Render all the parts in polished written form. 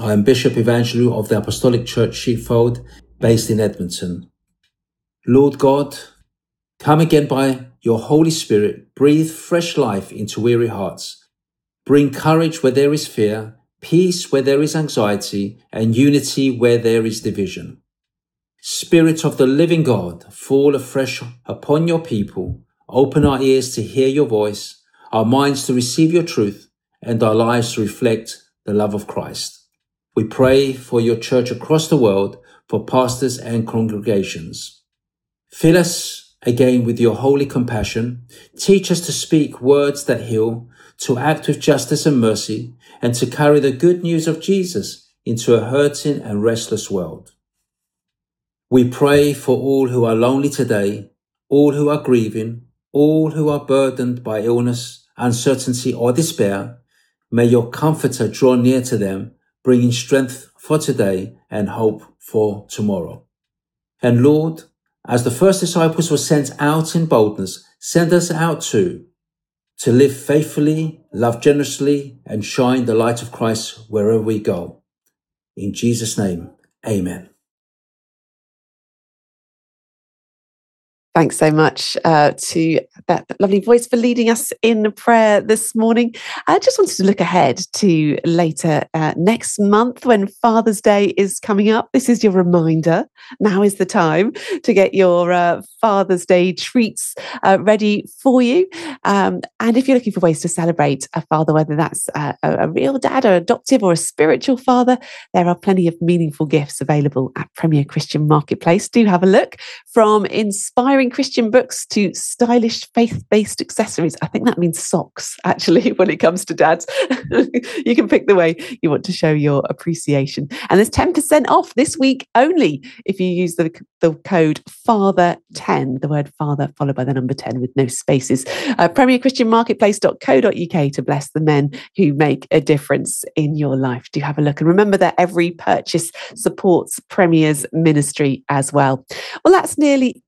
I am Bishop Evangelou of the Apostolic Church Sheepfold, based in Edmonton. Lord God, come again by your Holy Spirit, breathe fresh life into weary hearts. Bring courage where there is fear, peace where there is anxiety, and unity where there is division. Spirit of the living God, fall afresh upon your people. Open our ears to hear your voice, our minds to receive your truth, and our lives to reflect the love of Christ. We pray for your church across the world, for pastors and congregations. Fill us again with your holy compassion. Teach us to speak words that heal, to act with justice and mercy, and to carry the good news of Jesus into a hurting and restless world. We pray for all who are lonely today, all who are grieving, all who are burdened by illness, uncertainty, or despair. May your comforter draw near to them, bringing strength for today and hope for tomorrow. And Lord, as the first disciples were sent out in boldness, send us out too, to live faithfully, love generously, and shine the light of Christ wherever we go. In Jesus' name, amen. Thanks so much to that lovely voice for leading us in prayer this morning. I just wanted to look ahead to later next month when Father's Day is coming up. This is your reminder. Now is the time to get your Father's Day treats ready for you. And if you're looking for ways to celebrate a father, whether that's a real dad or adoptive or a spiritual father, there are plenty of meaningful gifts available at Premier Christian Marketplace. Do have a look, from inspiring Christian books to stylish faith-based accessories. I think that means socks, actually, when it comes to dads. You can pick the way you want to show your appreciation. And there's 10% off this week only if you use the code FATHER10, the word father followed by the number 10 with no spaces. PremierChristianMarketplace.co.uk to bless the men who make a difference in your life. Do have a look. And remember that every purchase supports Premier's ministry as well. Well, that's nearly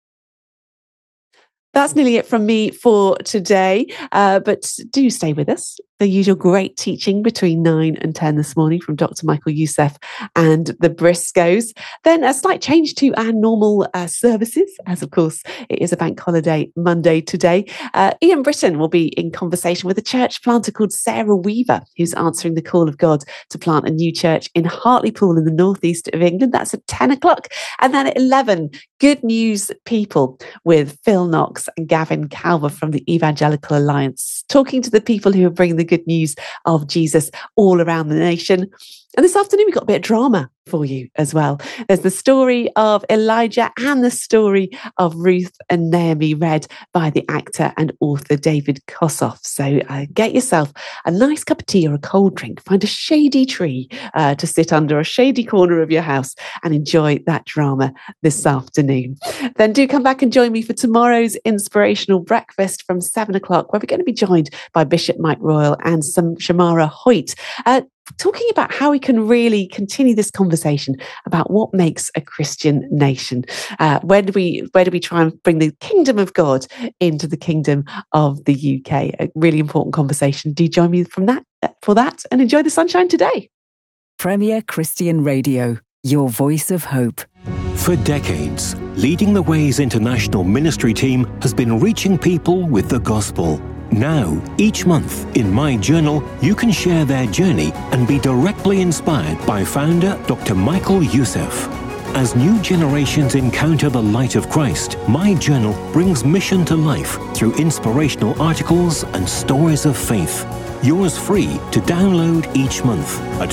it from me for today, but do stay with us. The usual great teaching between 9 and 10 this morning from Dr. Michael Youssef and the Briscoes. Then a slight change to our normal services, as of course it is a bank holiday Monday today. Ian Britton will be in conversation with a church planter called Sarah Weaver, who's answering the call of God to plant a new church in Hartlepool in the northeast of England. That's at 10 o'clock. And then at 11, Good News People with Phil Knox and Gavin Calver from the Evangelical Alliance, talking to the people who are bringing the good news of Jesus all around the nation. And this afternoon, we've got a bit of drama for you as well. There's the story of Elijah and the story of Ruth and Naomi, read by the actor and author David Kossoff. So get yourself a nice cup of tea or a cold drink. Find a shady tree to sit under, a shady corner of your house, and enjoy that drama this afternoon. Then do come back and join me for tomorrow's inspirational breakfast from 7 o'clock, where we're going to be joined by Bishop Mike Royal and Shamara Hoyt, talking about how we can really continue this conversation about what makes a Christian nation. Where do we try and bring the kingdom of God into the kingdom of the UK? A really important conversation. Do join me for that and enjoy the sunshine today. Premier Christian Radio, your voice of hope. For decades, Leading the Way's international ministry team has been reaching people with the gospel. Now, each month, in My Journal, you can share their journey and be directly inspired by founder Dr. Michael Youssef. As new generations encounter the light of Christ, My Journal brings mission to life through inspirational articles and stories of faith. Yours free to download each month at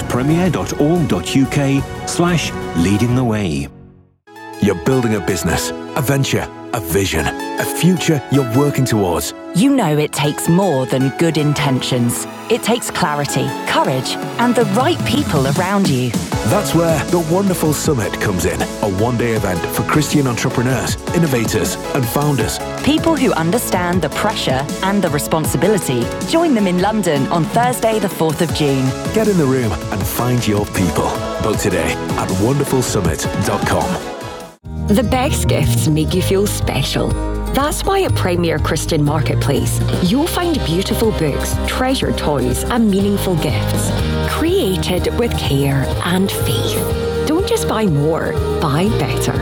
premier.org.uk/leadingtheway. You're building a business, a venture, a vision, a future you're working towards. You know it takes more than good intentions. It takes clarity, courage, and the right people around you. That's where the Wonderful Summit comes in, a one-day event for Christian entrepreneurs, innovators, and founders. People who understand the pressure and the responsibility. Join them in London on Thursday, the 4th of June. Get in the room and find your people. Book today at wonderfulsummit.com. The best gifts make you feel special. That's why at Premier Christian Marketplace, you'll find beautiful books, treasured toys, and meaningful gifts. created with care and faith. Don't just buy more, buy better.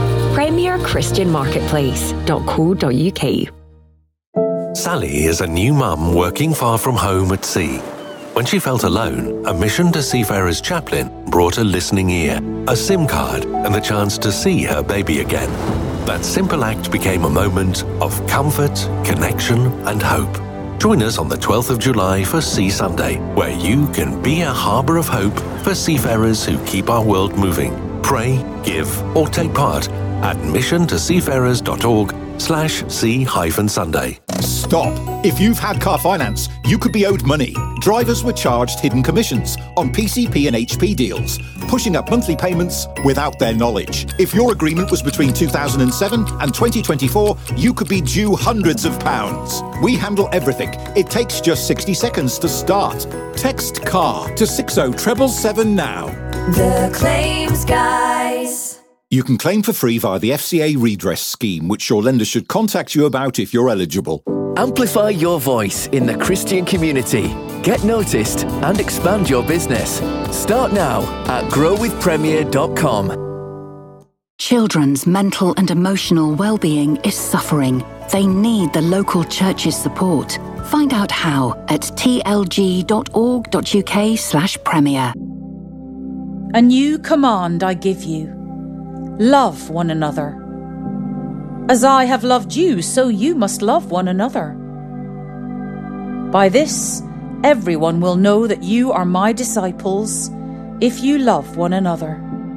PremierChristianMarketplace.co.uk. Sally is a new mum working far from home at sea. When she felt alone, a Mission to Seafarers chaplain brought a listening ear, a SIM card, and the chance to see her baby again. That simple act became a moment of comfort, connection, and hope. Join us on the 12th of July for Sea Sunday, where you can be a harbour of hope for seafarers who keep our world moving. Pray, give, or take part at missiontoseafarers.org/sea-sunday. Stop! If you've had car finance, you could be owed money. Drivers were charged hidden commissions on PCP and HP deals, pushing up monthly payments without their knowledge. If your agreement was between 2007 and 2024, you could be due hundreds of pounds. We handle everything. It takes just 60 seconds to start. Text CAR to 60777 now. The Claims Guys. You can claim for free via the FCA redress scheme, which your lender should contact you about if you're eligible. Amplify your voice in the Christian community. Get noticed and expand your business. Start now at growwithpremier.com. Children's mental and emotional well-being is suffering. They need the local church's support. Find out how at tlg.org.uk/premier. A new command I give you. Love one another. As I have loved you, so you must love one another. By this, everyone will know that you are my disciples, if you love one another.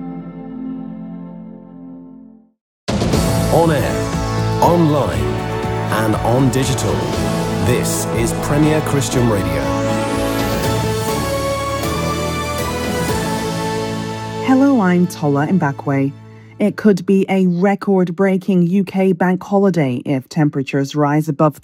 On air, online, and on digital. This is Premier Christian Radio. Hello, I'm Tola Mbakwe. It could be a record-breaking UK bank holiday if temperatures rise above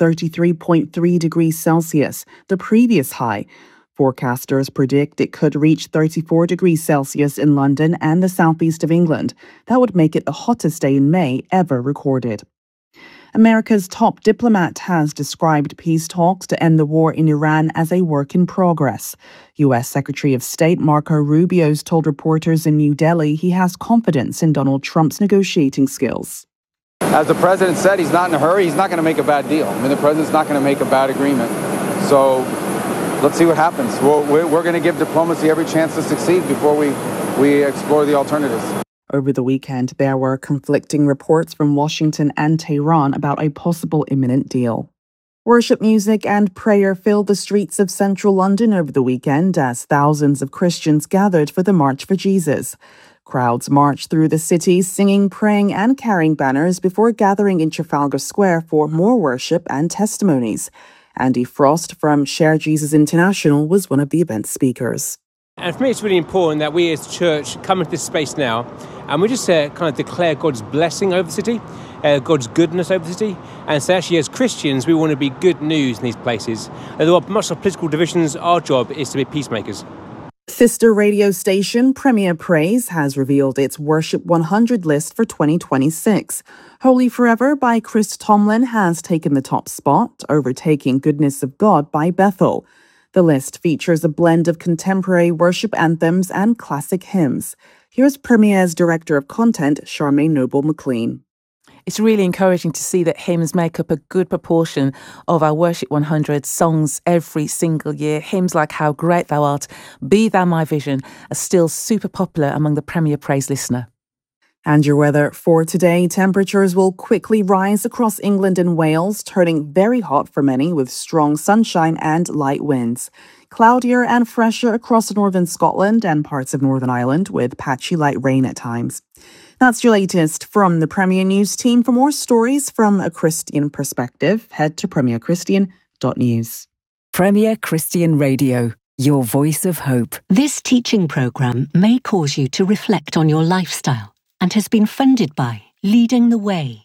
33.3 degrees Celsius, the previous high. Forecasters predict it could reach 34 degrees Celsius in London and the southeast of England. That would make it the hottest day in May ever recorded. America's top diplomat has described peace talks to end the war in Iran as a work in progress. U.S. Secretary of State Marco Rubio told reporters in New Delhi he has confidence in Donald Trump's negotiating skills. As the president said, he's not in a hurry. He's not going to make a bad deal. I mean, the president's not going to make a bad agreement. So let's see what happens. We're going to give diplomacy every chance to succeed before we explore the alternatives. Over the weekend, there were conflicting reports from Washington and Tehran about a possible imminent deal. Worship music and prayer filled the streets of central London over the weekend as thousands of Christians gathered for the March for Jesus. Crowds marched through the city singing, praying and carrying banners before gathering in Trafalgar Square for more worship and testimonies. Andy Frost from Share Jesus International was one of the event's speakers. And for me, it's really important that we as a church come into this space now and we just kind of declare God's blessing over the city, God's goodness over the city. And so actually as Christians, we want to be good news in these places. There are much of political divisions. Our job is to be peacemakers. Sister radio station Premier Praise has revealed its Worship 100 list for 2026. Holy Forever by Chris Tomlin has taken the top spot, overtaking Goodness of God by Bethel. The list features a blend of contemporary worship anthems and classic hymns. Here's Premier's Director of Content, Charmaine Noble-McLean. It's really encouraging to see that hymns make up a good proportion of our Worship 100 songs every single year. Hymns like How Great Thou Art, Be Thou My Vision are still super popular among the Premier Praise listener. And your weather for today. Temperatures will quickly rise across England and Wales, turning very hot for many with strong sunshine and light winds. Cloudier and fresher across northern Scotland and parts of Northern Ireland with patchy light rain at times. That's your latest from the Premier News team. For more stories from a Christian perspective, head to premierchristian.news. Premier Christian Radio, your voice of hope. This teaching programme may cause you to reflect on your lifestyle and has been funded by Leading the Way.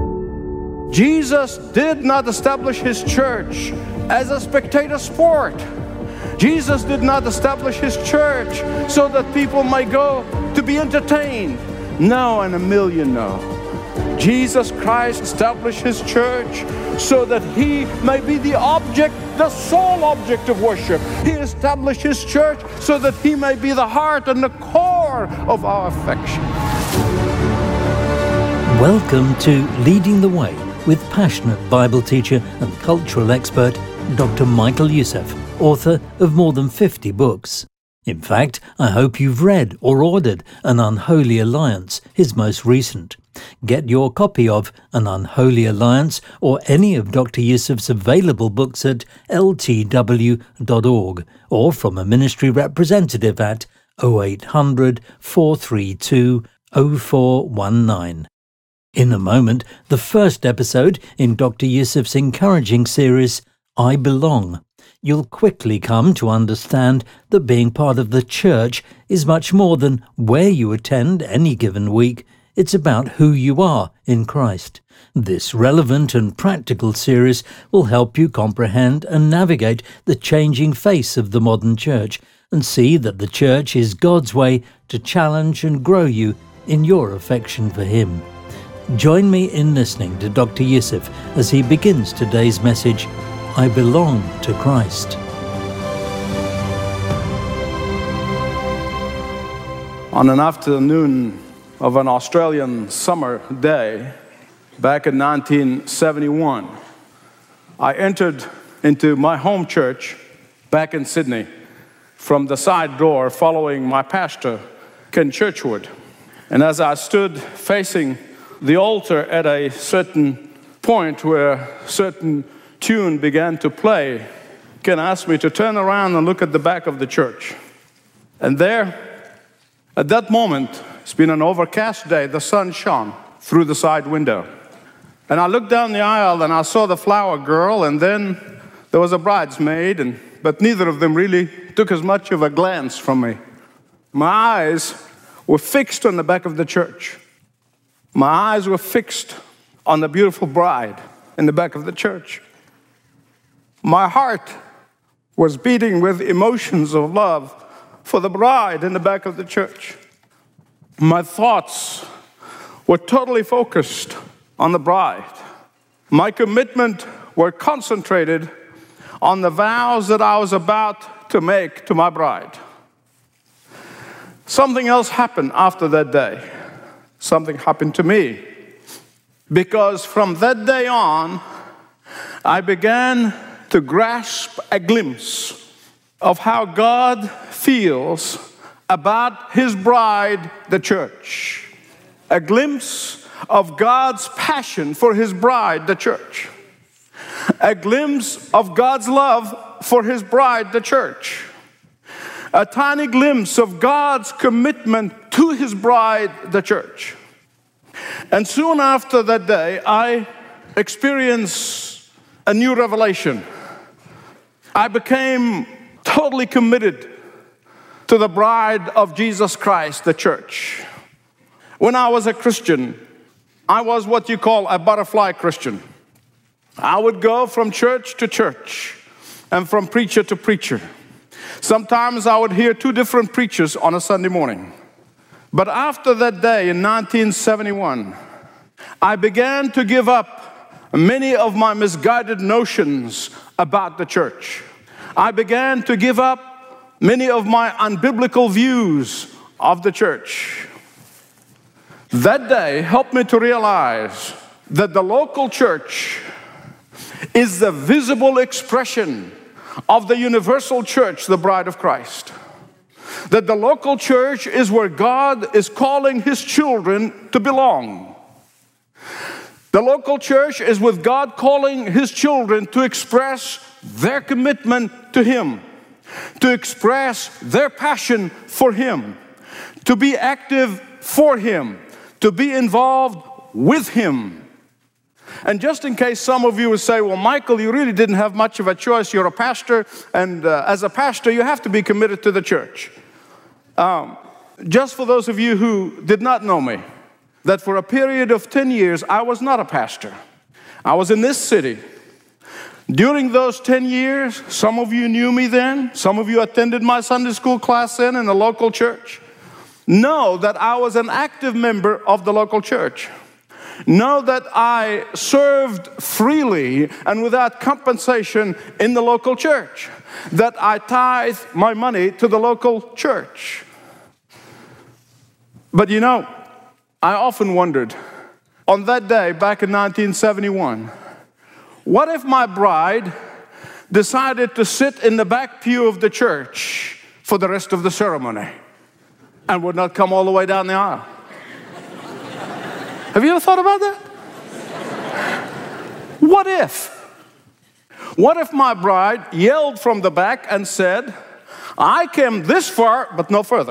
Jesus did not establish his church as a spectator sport. Jesus did not establish his church so that people might go to be entertained. Now and a million now. Jesus Christ established his church so that he may be the object, the sole object of worship. He established his church so that he may be the heart and the core of our affection. Welcome to Leading the Way with passionate Bible teacher and cultural expert Dr. Michael Youssef, author of more than 50 books. In fact, I hope you've read or ordered An Unholy Alliance, his most recent. Get your copy of An Unholy Alliance or any of Dr. Youssef's available books at ltw.org or from a ministry representative at 0800 432 0419. In a moment, the first episode in Dr. Youssef's encouraging series, I Belong. You'll quickly come to understand that being part of the church is much more than where you attend any given week. It's about who you are in Christ. This relevant and practical series will help you comprehend and navigate the changing face of the modern church and see that the church is God's way to challenge and grow you in your affection for Him. Join me in listening to Dr. Youssef as he begins today's message, I Belong to Christ. On an afternoon of an Australian summer day, back in 1971, I entered into my home church back in Sydney from the side door following my pastor, Ken Churchwood. And as I stood facing the altar at a certain point where a certain tune began to play, Ken asked me to turn around and look at the back of the church. And there, at that moment, it's been an overcast day, the sun shone through the side window. And I looked down the aisle and I saw the flower girl, and then there was a bridesmaid, but neither of them really took as much of a glance from me. My eyes were fixed on the back of the church. My eyes were fixed on the beautiful bride in the back of the church. My heart was beating with emotions of love for the bride in the back of the church. My thoughts were totally focused on the bride. My commitment were concentrated on the vows that I was about to make to my bride. Something else happened after that day. Something happened to me. Because from that day on, I began to grasp a glimpse of how God feels about His bride, the church. A glimpse of God's passion for His bride, the church. A glimpse of God's love for His bride, the church. A tiny glimpse of God's commitment to His bride, the church. And soon after that day, I experienced a new revelation. I became totally committed to the bride of Jesus Christ, the church. When I was a Christian, I was what you call a butterfly Christian. I would go from church to church and from preacher to preacher. Sometimes I would hear two different preachers on a Sunday morning. But after that day in 1971, I began to give up many of my misguided notions about the church. I began to give up many of my unbiblical views of the church. That day helped me to realize that the local church is the visible expression of the universal church, the bride of Christ. That the local church is where God is calling His children to belong. The local church is with God calling His children to express their commitment to Him, to express their passion for Him, to be active for Him, to be involved with Him. And just in case some of you would say, well, Michael, you really didn't have much of a choice. You're a pastor, and as a pastor, you have to be committed to the church. Just for those of you who did not know me, that for a period of 10 years, I was not a pastor. I was in this city. During those 10 years, some of you knew me then. Some of you attended my Sunday school class then in the local church. Know that I was an active member of the local church. Know that I served freely and without compensation in the local church. That I tithe my money to the local church. But you know, I often wondered, on that day back in 1971, what if my bride decided to sit in the back pew of the church for the rest of the ceremony and would not come all the way down the aisle? Have you ever thought about that? What if? What if my bride yelled from the back and said, I came this far, but no further?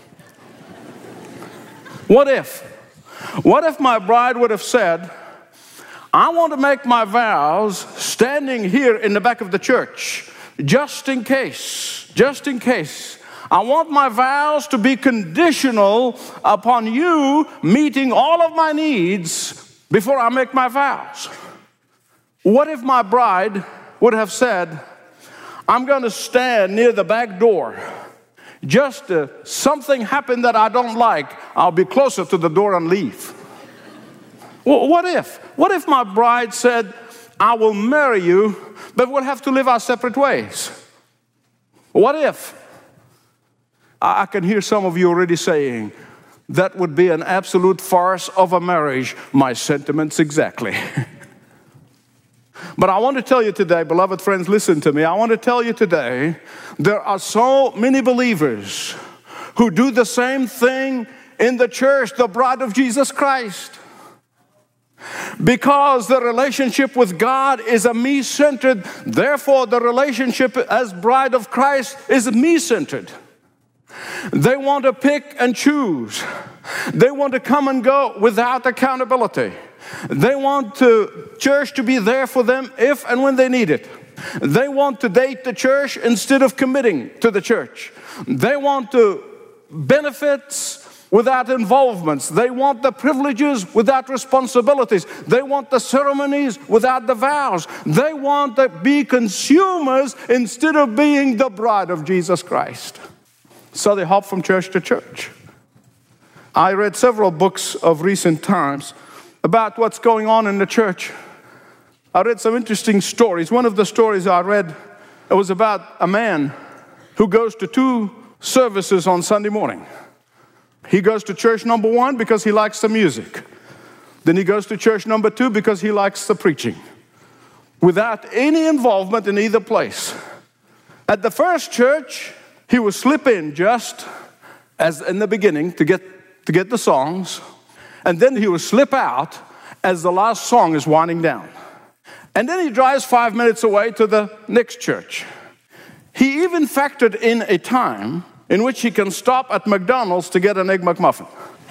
What if? What if my bride would have said, I want to make my vows standing here in the back of the church, just in case. I want my vows to be conditional upon you meeting all of my needs before I make my vows. What if my bride would have said, I'm going to stand near the back door. Just something happened that I don't like, I'll be closer to the door and leave. Well, what if? What if my bride said, I will marry you, but we'll have to live our separate ways? What if? I can hear some of you already saying, that would be an absolute farce of a marriage. My sentiments exactly. But I want to tell you today, beloved friends, listen to me. I want to tell you today, there are so many believers who do the same thing in the church, the bride of Jesus Christ. Because the relationship with God is a me-centered, therefore the relationship as bride of Christ is me-centered. They want to pick and choose. They want to come and go without accountability. They want church to be there for them if and when they need it. They want to date the church instead of committing to the church. They want the benefits without involvements. They want the privileges without responsibilities. They want the ceremonies without the vows. They want to be consumers instead of being the bride of Jesus Christ. So they hop from church to church. I read several books of recent times about what's going on in the church. I read some interesting stories. One of the stories I read, it was about a man who goes to 2 services on Sunday morning. He goes to church number 1 because he likes the music. Then he goes to church number 2 because he likes the preaching, without any involvement in either place. At the first church, he would slip in just as in the beginning to get the songs, and then he would slip out as the last song is winding down. And then he drives 5 minutes away to the next church. He even factored in a time in which he can stop at McDonald's to get an Egg McMuffin.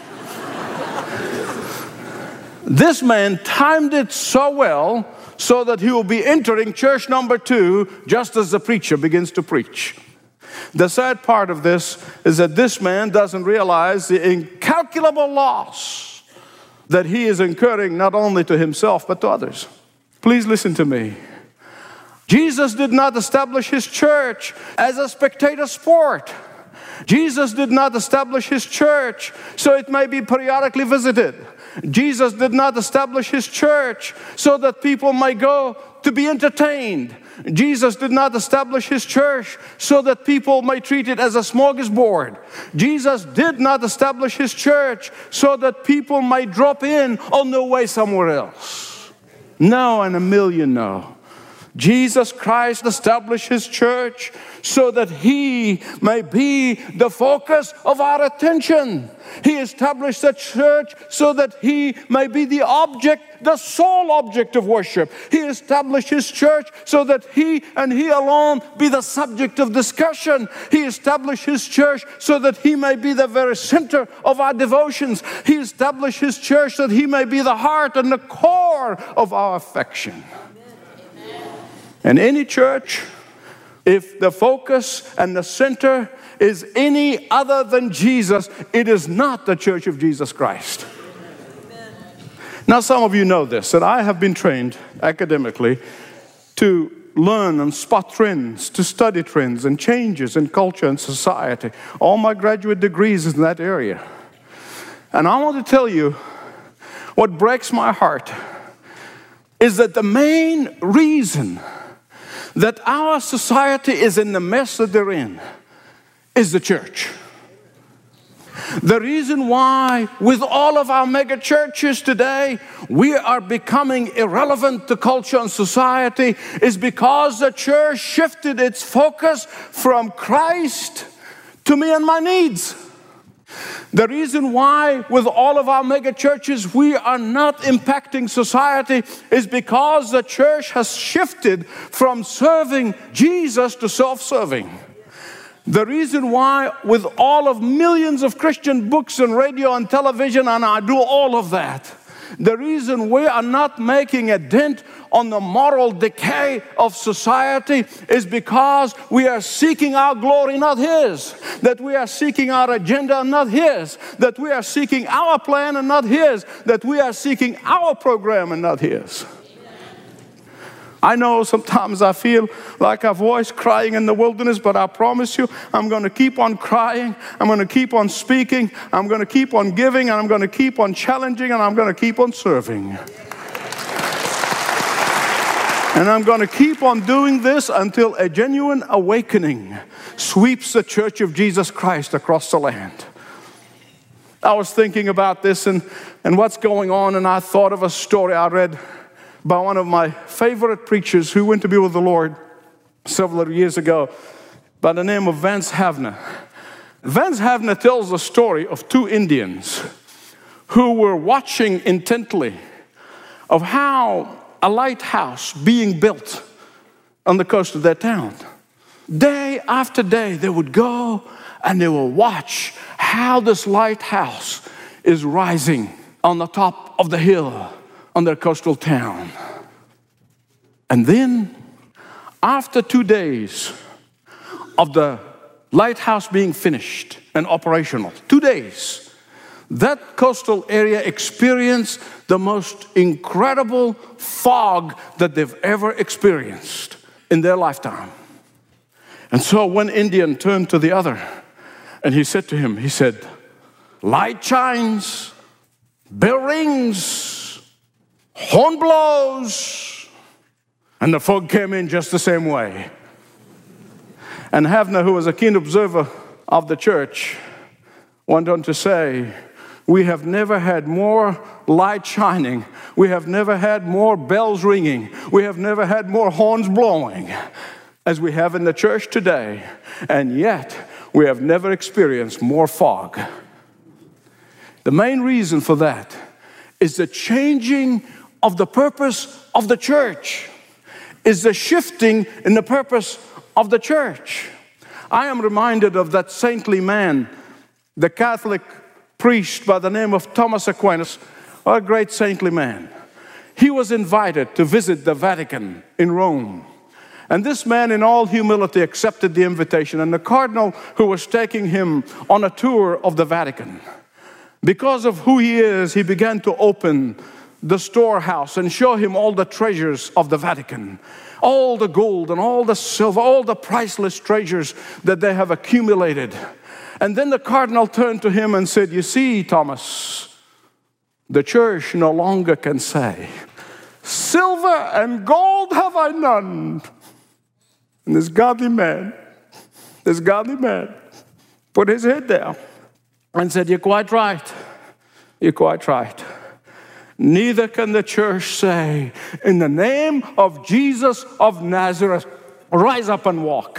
This man timed it so well so that he will be entering church number 2 just as the preacher begins to preach. The sad part of this is that this man doesn't realize the incalculable loss that he is incurring not only to himself but to others. Please listen to me. Jesus did not establish his church as a spectator sport. Jesus did not establish his church so it may be periodically visited. Jesus did not establish his church so that people may go to be entertained. Jesus did not establish his church so that people may treat it as a smorgasbord. Jesus did not establish his church so that people may drop in on their way somewhere else. No, and a million no. Jesus Christ established his church so that he may be the focus of our attention. He established the church so that he may be the object, the sole object of worship. He established his church so that he and he alone be the subject of discussion. He established his church so that he may be the very center of our devotions. He established his church so that he may be the heart and the core of our affection. And any church, if the focus and the center is any other than Jesus, it is not the church of Jesus Christ. Now, some of you know this, that I have been trained academically to learn and spot trends, to study trends and changes in culture and society. All my graduate degrees is in that area. And I want to tell you, what breaks my heart is that the main reason that our society is in the mess that they're in is the church. The reason why, with all of our mega churches today, we are becoming irrelevant to culture and society is because the church shifted its focus from Christ to me and my needs. The reason why, with all of our mega churches, we are not impacting society is because the church has shifted from serving Jesus to self-serving. The reason why, with all of millions of Christian books and radio and television, and I do all of that, the reason we are not making a dent on the moral decay of society is because we are seeking our glory, not His. That we are seeking our agenda, not His. That we are seeking our plan and not His. That we are seeking our program and not His. I know sometimes I feel like a voice crying in the wilderness, but I promise you, I'm going to keep on crying. I'm going to keep on speaking. I'm going to keep on giving, and I'm going to keep on challenging, and I'm going to keep on serving. And I'm going to keep on doing this until a genuine awakening sweeps the Church of Jesus Christ across the land. I was thinking about this and what's going on, and I thought of a story I read by one of my favorite preachers who went to be with the Lord several years ago by the name of Vance Havner. Vance Havner tells the story of two Indians who were watching intently of how a lighthouse being built on the coast of their town. Day after day, they would go and they will watch how this lighthouse is rising on the top of the hill on their coastal town. And then, after 2 days of the lighthouse being finished and operational, 2 days, that coastal area experienced the most incredible fog that they've ever experienced in their lifetime. And so one Indian turned to the other and he said to him, he said, "Light shines, bell rings, horn blows." And the fog came in just the same way. And Havner, who was a keen observer of the church, went on to say, "We have never had more light shining. We have never had more bells ringing. We have never had more horns blowing as we have in the church today. And yet, we have never experienced more fog." The main reason for that is the changing of the purpose of the church, is the shifting in the purpose of the church. I am reminded of that saintly man, the Catholic priest by the name of Thomas Aquinas, a great saintly man. He was invited to visit the Vatican in Rome. And this man, in all humility, accepted the invitation. And the cardinal who was taking him on a tour of the Vatican, because of who he is, he began to open the storehouse and show him all the treasures of the Vatican, all the gold and all the silver, all the priceless treasures that they have accumulated. And then the cardinal turned to him and said, "You see, Thomas, the church no longer can say, 'Silver and gold have I none.'" And this godly man put his head down and said, "You're quite right. You're quite right. Neither can the church say, 'In the name of Jesus of Nazareth, rise up and walk.'"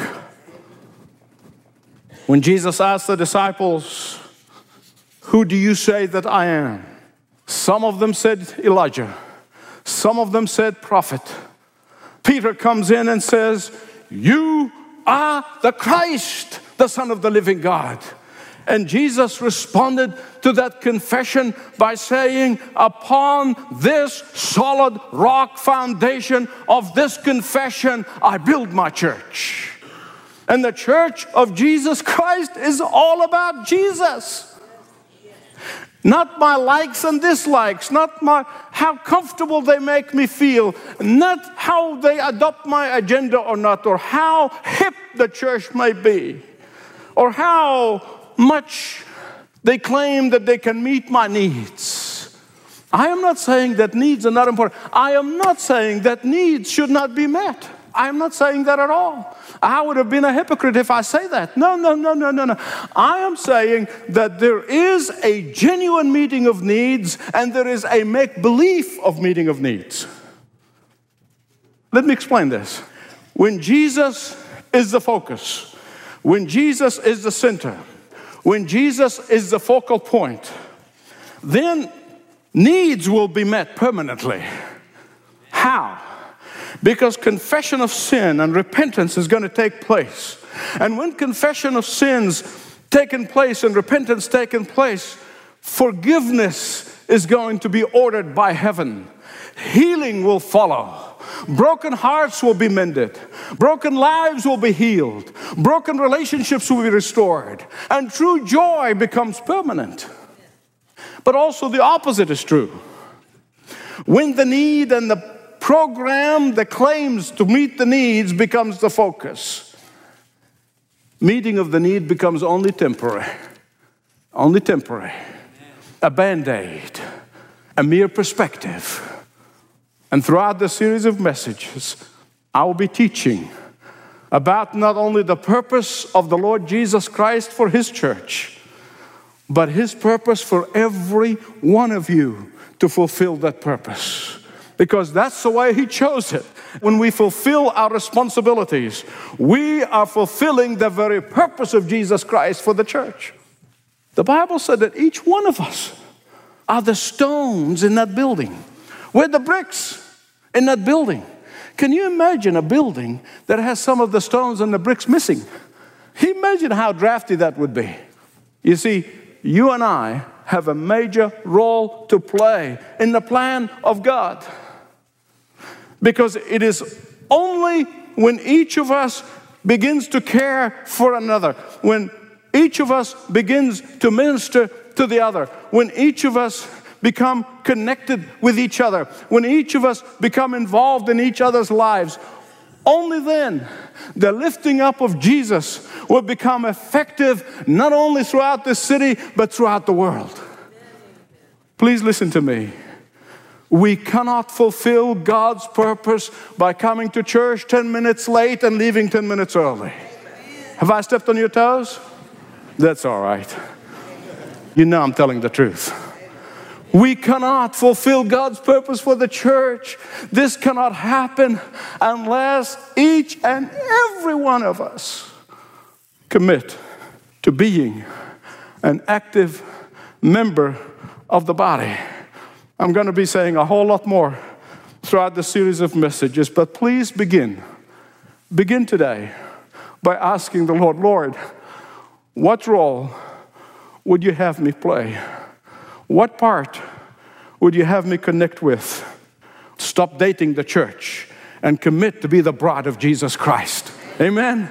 When Jesus asked the disciples, "Who do you say that I am?" Some of them said Elijah. Some of them said prophet. Peter comes in and says, "You are the Christ, the Son of the living God." And Jesus responded to that confession by saying, "Upon this solid rock foundation of this confession, I build my church." And the church of Jesus Christ is all about Jesus. Not my likes and dislikes, not how comfortable they make me feel, not how they adopt my agenda or not, or how hip the church may be, or how much they claim that they can meet my needs. I am not saying that needs are not important. I am not saying that needs should not be met. I am not saying that at all. I would have been a hypocrite if I say that. No. I am saying that there is a genuine meeting of needs and there is a make-believe of meeting of needs. Let me explain this. When Jesus is the focus, when Jesus is the center, when Jesus is the focal point, then needs will be met permanently. How? Because confession of sin and repentance is going to take place. And when confession of sins taken place and repentance taken place, forgiveness is going to be ordered by heaven. Healing will follow. Broken hearts will be mended. Broken lives will be healed. Broken relationships will be restored. And true joy becomes permanent. But also the opposite is true. When the need and the program that claims to meet the needs becomes the focus, meeting of the need becomes only temporary. Only temporary. A band-aid. A mere perspective. And throughout the series of messages, I will be teaching about not only the purpose of the Lord Jesus Christ for His church, but His purpose for every one of you to fulfill that purpose. Because that's the way He chose it. When we fulfill our responsibilities, we are fulfilling the very purpose of Jesus Christ for the church. The Bible said that each one of us are the stones in that building. We're the bricks in that building. Can you imagine a building that has some of the stones and the bricks missing? Imagine how drafty that would be. You see, you and I have a major role to play in the plan of God. Because it is only when each of us begins to care for another, when each of us begins to minister to the other, when each of us become connected with each other, when each of us become involved in each other's lives, only then the lifting up of Jesus will become effective not only throughout this city, but throughout the world. Please listen to me. We cannot fulfill God's purpose by coming to church 10 minutes late and leaving 10 minutes early. Have I stepped on your toes? That's all right. You know I'm telling the truth. We cannot fulfill God's purpose for the church. This cannot happen unless each and every one of us commit to being an active member of the body. I'm going to be saying a whole lot more throughout the series of messages, but please begin today by asking the Lord, Lord, what role would you have me play? What part would you have me connect with? Stop dating the church and commit to be the bride of Jesus Christ. Amen?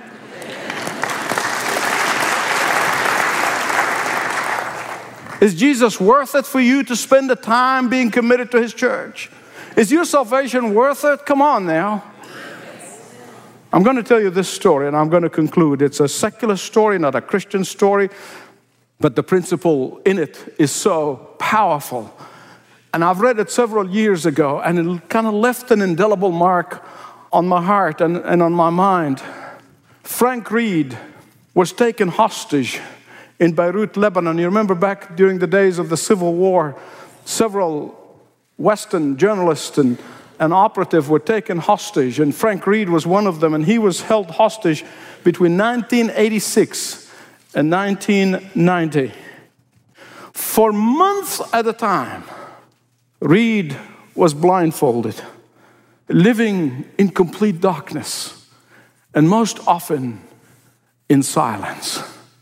Is Jesus worth it for you to spend the time being committed to His church? Is your salvation worth it? Come on now. I'm going to tell you this story and I'm going to conclude. It's a secular story, not a Christian story. But the principle in it is so powerful. And I've read it several years ago, and it kind of left an indelible mark on my heart and on my mind. Frank Reed was taken hostage in Beirut, Lebanon. You remember back during the days of the Civil War, several Western journalists and an operative were taken hostage, and Frank Reed was one of them, and he was held hostage between 1986 and 1990. For months at a time, Reed was blindfolded, living in complete darkness, and most often in silence.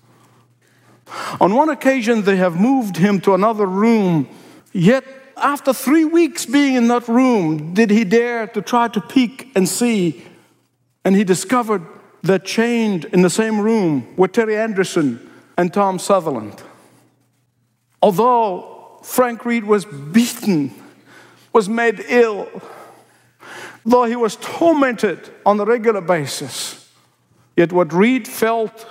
On one occasion, they have moved him to another room, yet after 3 weeks being in that room, did he dare to try to peek and see, and he discovered that chained in the same room were Terry Anderson and Tom Sutherland. Although Frank Reed was beaten, was made ill, though he was tormented on a regular basis, yet what Reed felt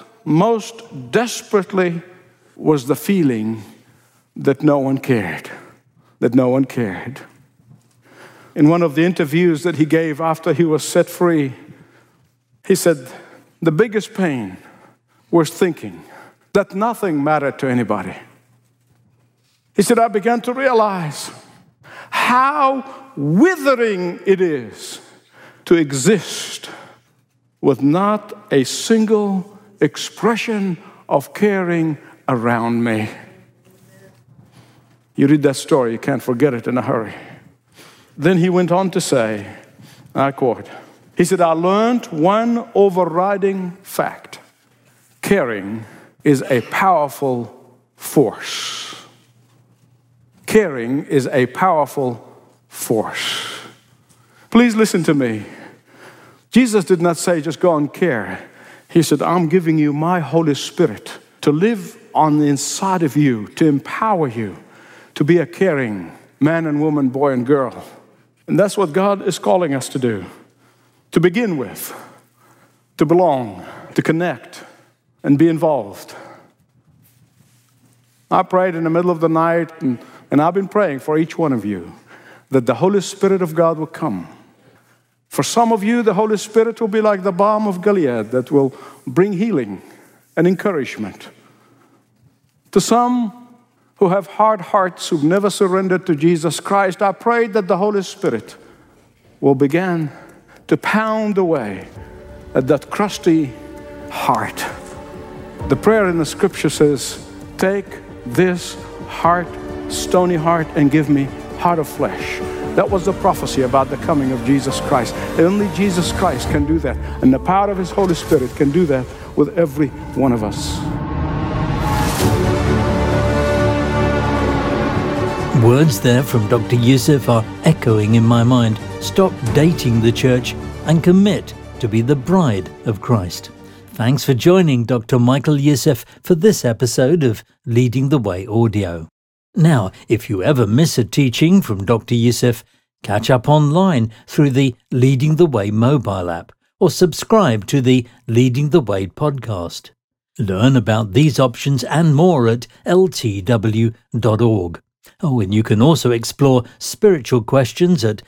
most desperately was the feeling that no one cared. that no one cared. In one of the interviews that he gave after he was set free, he said, the biggest pain was thinking that nothing mattered to anybody. He said, I began to realize how withering it is to exist with not a single expression of caring around me. You read that story, you can't forget it in a hurry. Then he went on to say, I quote, he said, I learned one overriding fact. Caring is a powerful force. Caring is a powerful force. Please listen to me. Jesus did not say, just go and care. He said, I'm giving you my Holy Spirit to live on the inside of you, to empower you, to be a caring man and woman, boy and girl. And that's what God is calling us to do. To begin with, to belong, to connect, and be involved. I prayed in the middle of the night, and I've been praying for each one of you, that the Holy Spirit of God will come. For some of you, the Holy Spirit will be like the balm of Gilead that will bring healing and encouragement. To some who have hard hearts, who've never surrendered to Jesus Christ, I pray that the Holy Spirit will begin to pound away at that crusty heart. The prayer in the scripture says, take this heart, stony heart, and give me heart of flesh. That was the prophecy about the coming of Jesus Christ. Only Jesus Christ can do that. And the power of his Holy Spirit can do that with every one of us. Words there from Dr. Youssef are echoing in my mind. Stop dating the church and commit to be the bride of Christ. Thanks for joining Dr. Michael Youssef for this episode of Leading the Way Audio. Now, if you ever miss a teaching from Dr. Youssef, catch up online through the Leading the Way mobile app or subscribe to the Leading the Way podcast. Learn about these options and more at ltw.org. Oh, and you can also explore spiritual questions at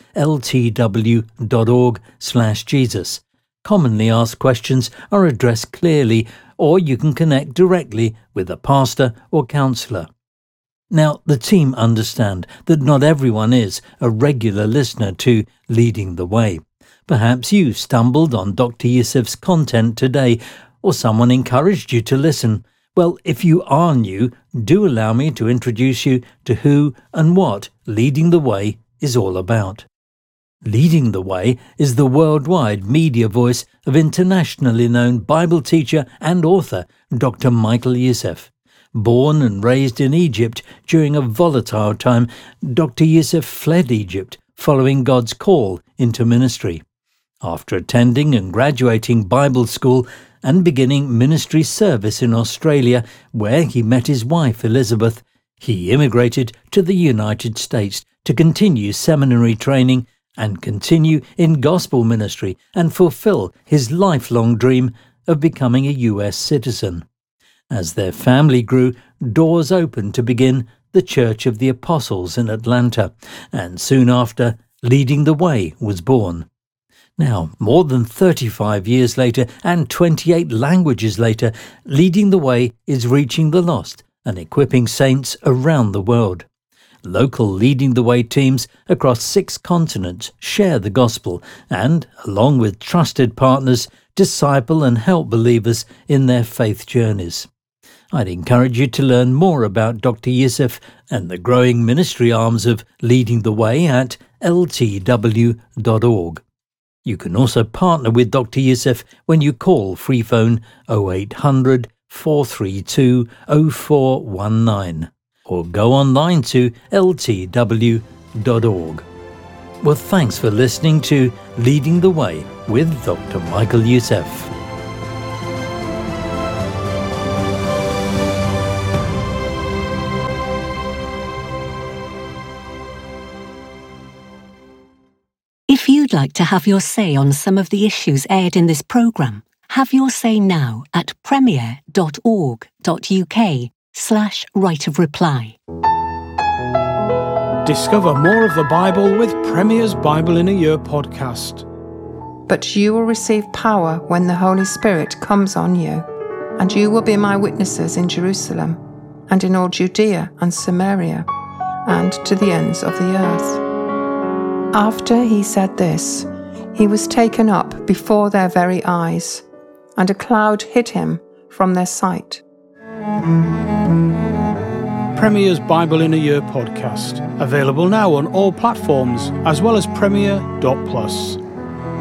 ltw.org/Jesus. Commonly asked questions are addressed clearly, or you can connect directly with a pastor or counsellor. Now, the team understand that not everyone is a regular listener to Leading the Way. Perhaps you stumbled on Dr. Youssef's content today, or someone encouraged you to listen. Well, if you are new, do allow me to introduce you to who and what Leading the Way is all about. Leading the Way is the worldwide media voice of internationally known Bible teacher and author Dr. Michael Youssef. Born and raised in Egypt during a volatile time, Dr. Youssef fled Egypt following God's call into ministry. After attending and graduating Bible school and beginning ministry service in Australia, where he met his wife Elizabeth, he immigrated to the United States to continue seminary training and continue in gospel ministry and fulfill his lifelong dream of becoming a US citizen. As their family grew, doors opened to begin the Church of the Apostles in Atlanta, and soon after, Leading the Way was born. Now, more than 35 years later and 28 languages later, Leading the Way is reaching the lost and equipping saints around the world. Local Leading the Way teams across 6 continents share the gospel and, along with trusted partners, disciple and help believers in their faith journeys. I'd encourage you to learn more about Dr. Youssef and the growing ministry arms of Leading the Way at ltw.org. You can also partner with Dr. Youssef when you call free phone 0800 432 0419 or go online to ltw.org. Well, thanks for listening to Leading the Way with Dr. Michael Youssef. If you'd like to have your say on some of the issues aired in this programme, have your say now at premier.org.uk/right of reply. Discover more of the Bible with Premier's Bible in a Year podcast. But you will receive power when the Holy Spirit comes on you, and you will be my witnesses in Jerusalem, and in all Judea and Samaria, and to the ends of the earth. After he said this, he was taken up before their very eyes, and a cloud hid him from their sight. Premier's Bible in a Year podcast, available now on all platforms, as well as Premier.plus.